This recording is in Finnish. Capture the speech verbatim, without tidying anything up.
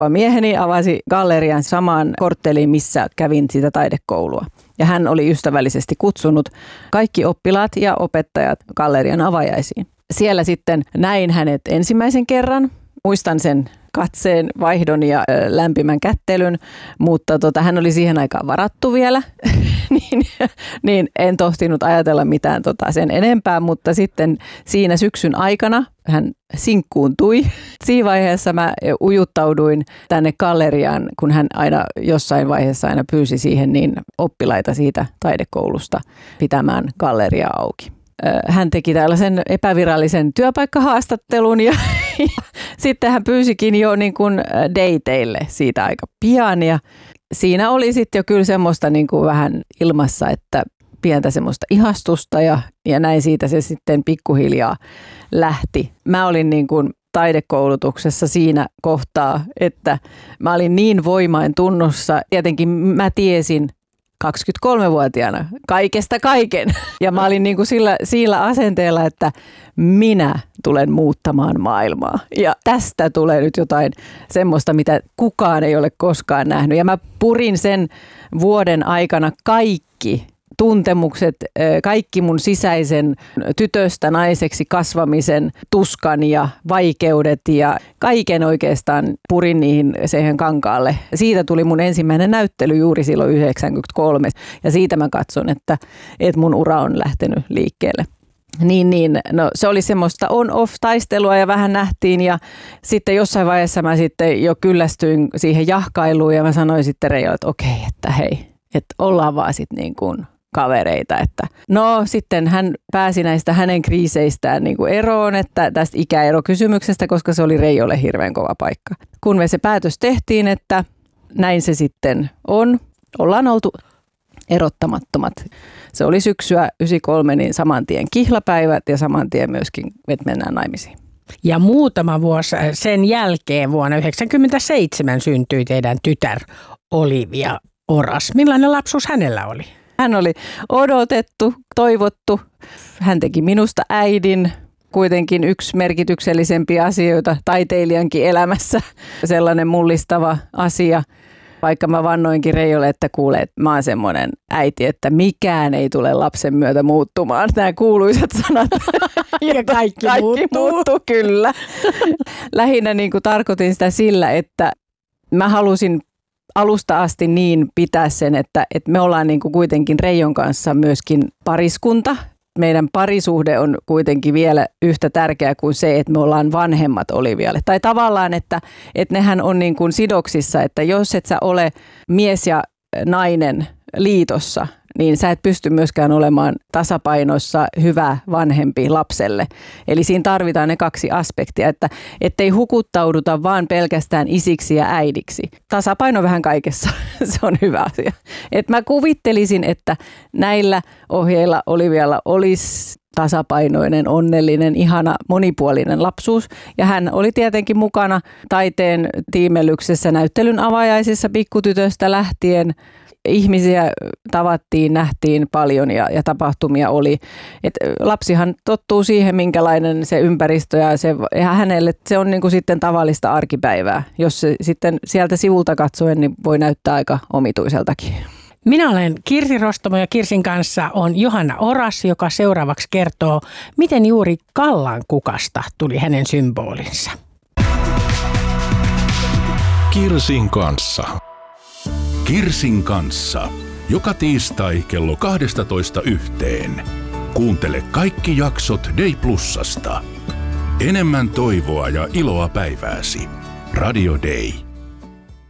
Mieheni avasi gallerian samaan kortteliin, missä kävin sitä taidekoulua. Ja hän oli ystävällisesti kutsunut kaikki oppilaat ja opettajat gallerian avajaisiin. Siellä sitten näin hänet ensimmäisen kerran. Muistan sen katseen vaihdon ja lämpimän kättelyn, mutta tota, hän oli siihen aikaan varattu vielä, niin, niin en tohtinut ajatella mitään tota sen enempää, mutta sitten siinä syksyn aikana hän sinkkuuntui. Siinä vaiheessa mä ujuttauduin tänne galleriaan, kun hän aina jossain vaiheessa aina pyysi siihen niin oppilaita siitä taidekoulusta pitämään galleriaa auki. Hän teki tällaisen epävirallisen työpaikkahaastattelun ja, ja sitten hän pyysikin jo niin kuin dateille siitä aika pian. Ja siinä oli sitten jo kyllä semmoista niin kuin vähän ilmassa, että pientä semmoista ihastusta ja, ja näin siitä se sitten pikkuhiljaa lähti. Mä olin niin kuin taidekoulutuksessa siinä kohtaa, että mä olin niin voimain tunnossa. Tietenkin mä tiesin kaksikymmentäkolmevuotiaana kaikesta kaiken. Ja mä olin niin kuin sillä, sillä asenteella, että minä tulen muuttamaan maailmaa. Ja tästä tulee nyt jotain semmoista, mitä kukaan ei ole koskaan nähnyt. Ja mä purin sen vuoden aikana kaikki tuntemukset, kaikki mun sisäisen tytöstä naiseksi kasvamisen tuskan ja vaikeudet ja kaiken oikeastaan purin niihin siihen kankaalle. Siitä tuli mun ensimmäinen näyttely juuri silloin yhdeksänkymmentäkolme ja siitä mä katson, että, että mun ura on lähtenyt liikkeelle. Niin, niin, no se oli semmoista on-off-taistelua ja vähän nähtiin ja sitten jossain vaiheessa mä sitten jo kyllästyin siihen jahkailuun ja mä sanoin sitten Reijolle, että okei, että hei, että ollaan vaan sitten niin kuin kavereita. Että no sitten hän pääsi näistä hänen kriiseistään niin kuin eroon, että tästä ikäerokysymyksestä, koska se oli Reijolle hirveän kova paikka. Kun me se päätös tehtiin, että näin se sitten on, ollaan oltu erottamattomat. Se oli syksyä yhdeksänkymmentäkolme, niin saman tien kihlapäivät ja saman tien myöskin, että mennään naimisiin. Ja muutama vuosi sen jälkeen vuonna yhdeksänkymmentäseitsemän syntyi teidän tytär Olivia Oras. Millainen lapsuus hänellä oli? Hän oli odotettu, toivottu. Hän teki minusta äidin. Kuitenkin yksi merkityksellisempiä asioita taiteilijankin elämässä. Sellainen mullistava asia. Vaikka mä vannoinkin Reijolle, että kuule, että mä oon semmoinen äiti, että mikään ei tule lapsen myötä muuttumaan. Nämä kuuluisat sanat. Ja kaikki, kaikki muuttuu. muuttuu, kyllä. Lähinnä niin kuin tarkoitin sitä sillä, että mä halusin alusta asti niin pitää sen, että, että me ollaan niin kuin kuitenkin Reijon kanssa myöskin pariskunta. Meidän parisuhde on kuitenkin vielä yhtä tärkeä kuin se, että me ollaan vanhemmat Olivialle. Tai tavallaan, että, että nehän on niin kuin sidoksissa, että jos et sä ole mies ja nainen liitossa, niin sä et pysty myöskään olemaan tasapainossa hyvä vanhempi lapselle. Eli siinä tarvitaan ne kaksi aspektia, että ettei hukuttauduta vaan pelkästään isiksi ja äidiksi. Tasapaino vähän kaikessa, se on hyvä asia. Et mä kuvittelisin, että näillä ohjeilla Olivialla olisi tasapainoinen, onnellinen, ihana, monipuolinen lapsuus. Ja hän oli tietenkin mukana taiteen tiimellyksessä näyttelyn avajaisissa pikkutytöstä lähtien. Ihmisiä tavattiin, nähtiin paljon ja, ja tapahtumia oli. Et lapsihan tottuu siihen, minkälainen se ympäristö ja, se, ja hänelle se on niin kuin sitten tavallista arkipäivää. Jos se sitten sieltä sivulta katsoen, niin voi näyttää aika omituiseltakin. Minä olen Kirsi Rostomo ja Kirsin kanssa on Johanna Oras, joka seuraavaksi kertoo, miten juuri Kallan kukasta tuli hänen symbolinsa. Kirsin kanssa. Kirsin kanssa. Joka tiistai kello kaksitoista yhteen. Kuuntele kaikki jaksot Day Plusasta. Enemmän toivoa ja iloa päivääsi. Radio Day.